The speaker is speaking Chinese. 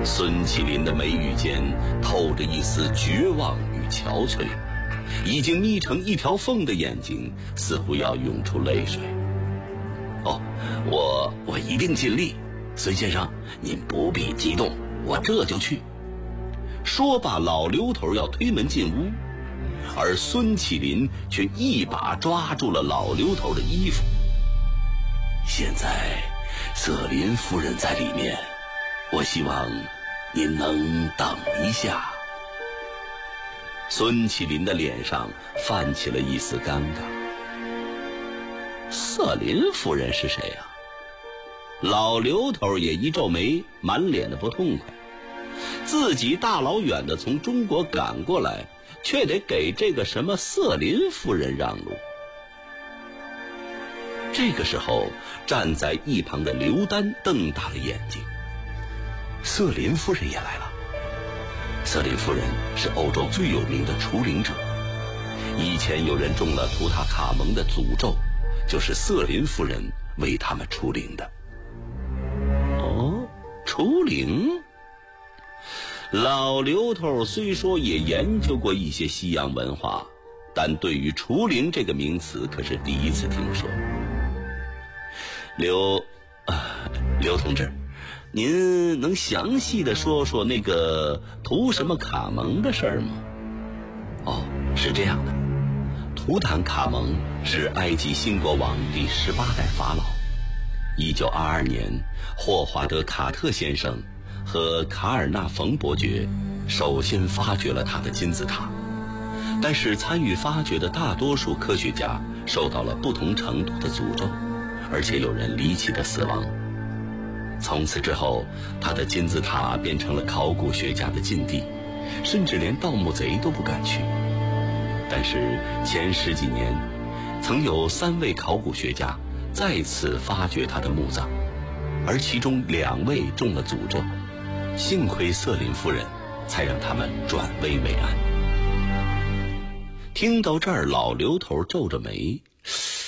孙启林的眉宇间透着一丝绝望与憔悴，已经眯成一条缝的眼睛似乎要涌出泪水。哦，我一定尽力，孙先生，您不必激动，我这就去。说罢，老刘头要推门进屋，而孙启林却一把抓住了老刘头的衣服。现在瑟琳夫人在里面，我希望您能等一下。孙启林的脸上泛起了一丝尴尬。瑟琳夫人是谁啊？老刘头也一皱眉，满脸的不痛快。自己大老远的从中国赶过来，却得给这个什么瑟琳夫人让路。这个时候，站在一旁的刘丹瞪大了眼睛。瑟琳夫人也来了。瑟琳夫人是欧洲最有名的除灵者，以前有人中了图塔卡蒙的诅咒，就是瑟琳夫人为他们除灵的。哦，除灵？老刘头虽说也研究过一些西洋文化，但对于除灵这个名词可是第一次听说。刘同志，您能详细的说说那个图什么卡蒙的事儿吗？哦，是这样的，图坦卡蒙是埃及新国王第18代法老。1922年，霍华德·卡特先生和卡尔纳冯伯爵首先发掘了他的金字塔，但是参与发掘的大多数科学家受到了不同程度的诅咒，而且有人离奇的死亡。从此之后，他的金字塔变成了考古学家的禁地，甚至连盗墓贼都不敢去。但是前10几年，曾有3位考古学家再次发掘他的墓葬，而其中2位中了诅咒，幸亏瑟琳夫人才让他们转危为安。听到这儿，老刘头皱着眉，